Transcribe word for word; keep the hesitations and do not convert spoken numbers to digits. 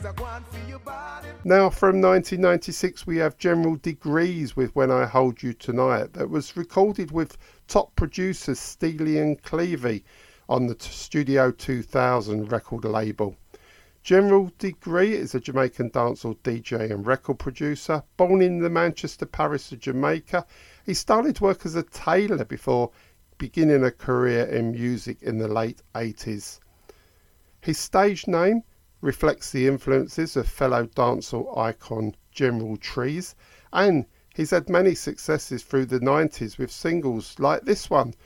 Now from nineteen ninety-six we have General Degrees with When I Hold You Tonight, that was recorded with top producers Steely and Clevie on the Studio two thousand record label. General Degree is a Jamaican dancehall D J and record producer. Born in the Manchester Parish of Jamaica, he started work as a tailor before beginning a career in music in the late eighties. His stage name reflects the influences of fellow dancehall icon General Trees, and he's had many successes through the nineties with singles like this one